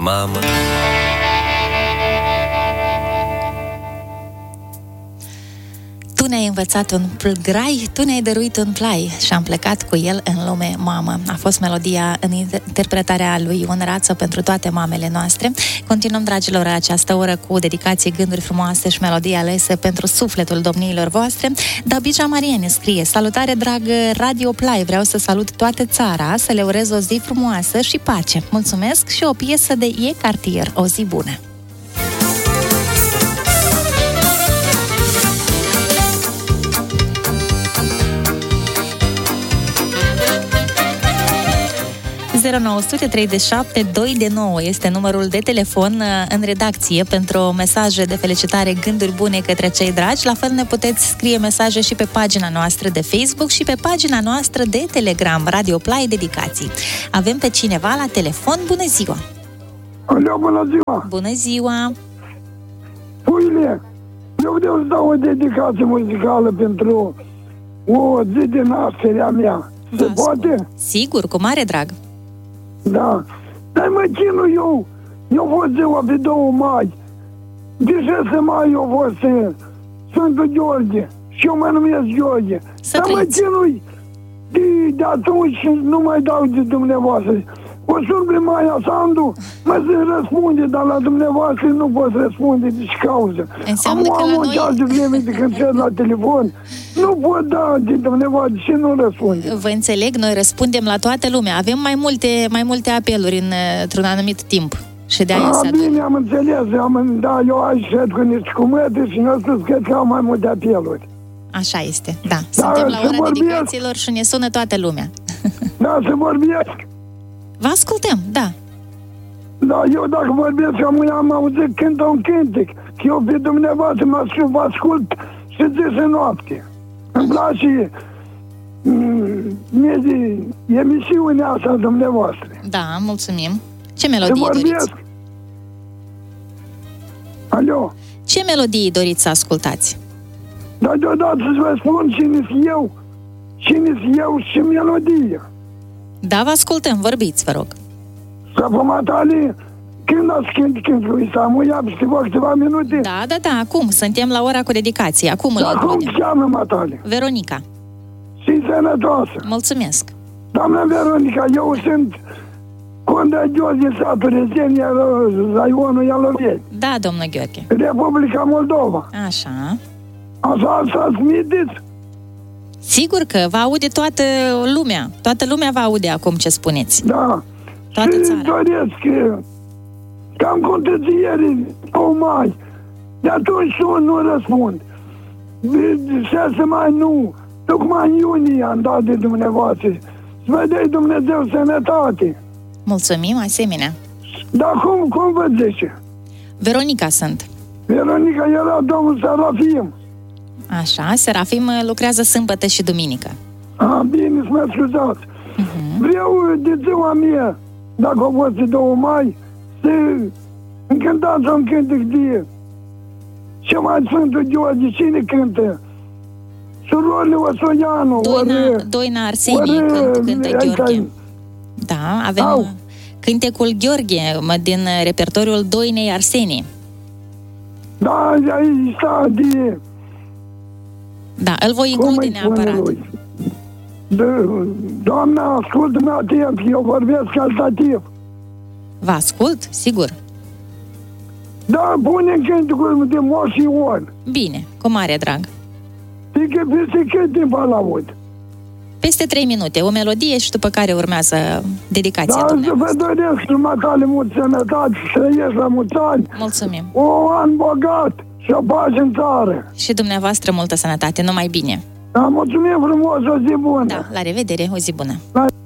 mamă. Tu ne-ai învățat un grai, tu ne-ai dăruit un plai și am plecat cu el în lume, mamă. A fost melodia în interpretarea lui Ion Rață pentru toate mamele noastre. Continuăm, dragilor, această oră cu dedicații, gânduri frumoase și melodii alese pentru sufletul domniilor voastre. Dabija Marie ne scrie: salutare, dragă Radio Play, vreau să salut toată țara, să le urez o zi frumoasă și pace. Mulțumesc și o piesă de E Cartier, o zi bună. 0937 229 este numărul de telefon în redacție pentru mesaje de felicitare, gânduri bune către cei dragi. La fel ne puteți scrie mesaje și pe pagina noastră de Facebook și pe pagina noastră de Telegram, Radio Play Dedicații. Avem pe cineva la telefon. Bună ziua! Alo, bună ziua! Bună ziua! Puile, eu vreau să dau o dedicație muzicală pentru o zi de naștere a mea. Se poate? Sigur, cu mare drag. Da. Dar mă chinu eu. Eu fost ziua pe 2 mai. De 6 mai eu fost Sfântul Gheorghe. Și eu mă numesc Gheorghe. Dar mă chinui. De atunci nu mai dau de dumneavoastră. O sun prin Maia Sandu, mă se răspunde, dar la dumneavoastră nu pot răspunde, deci cauză. Înseamnă că am o ceasă vreme de când cer la telefon, nu pot da de dumneavoastră și nu răspunde. Vă înțeleg, noi răspundem la toată lumea. Avem mai multe apeluri într-un anumit timp. Și de aia se adună. Bine, am înțeles, da, eu aici cred că nici cu măte și nu spus că au mai multe apeluri. Așa este, da. Suntem la ora dedicațiilor și ne sună toată lumea. Da, să vorbesc. Vă ascultăm, da. Da, eu dacă vorbesc, am auzit cântă un cântec. Că eu pe dumneavoastră vă ascult și zi și noapte. Îmi place emisiunea asta dumneavoastră. Da, mulțumim. Ce melodii doriți? Alo? Ce melodii doriți să ascultați? Da, deodată să vă spun cine-s eu și melodia. Da, vă ascultăm, vorbiți, vă rog. Să vă matale, când ați când lui Samu, ia câteva minute? Da, acum, suntem la ora cu dedicație, acum îl cum cheamă matale? Veronica. Și sănătoasă. Mulțumesc. Doamna Veronica, eu sunt Conda Gheorghe, satul Rezeni, raionul Ialoveni. Da, domnul Gheorghe. Republica Moldova. Așa. Așa transmiteți? Sigur că vă aude toată lumea. Toată lumea vă aude acum ce spuneți. Da. Toată țara. Și doresc că am contățieri 2 mai. De atunci nu răspund. De 6 mai nu. Tocmai în iunie am dat de dumneavoastră. Să vă dea Dumnezeu sănătate. Mulțumim, asemenea. Dar cum vă zice? Veronica sunt. Veronica era domnul Serafim. Așa, Serafim lucrează sâmbătă și duminică. Bine, să mă scuzați. Vreau de ziua mea, dacă o fost de 2 mai, să încântați un cântec de ce mai Sfântul Gheorghe, cine cântă? Surorile Osoianu. Doina Arsenie cântă Gheorghe. Da, avem cântecul Gheorghe din repertoriul Doinei Arsenie. Da, aici sta de... Da, îl voi include neapărat. Doamna, ascultă-mă atent, eu vorbesc calitativ. Vă ascult, sigur. Da, pune cântecul de Moș Ion. Bine, cu mare drag. Adică peste cât timp îl aud? Peste 3 minute, o melodie și după care urmează dedicația dumneavoastră. Da, să vă doresc numai tale mult sănătate, să trăiești la mulți ani. Mulțumim. O an bogat și o pace în țară. Și dumneavoastră multă sănătate, numai bine. Da, mulțumim frumos, o zi bună. Da, la revedere, o zi bună. La...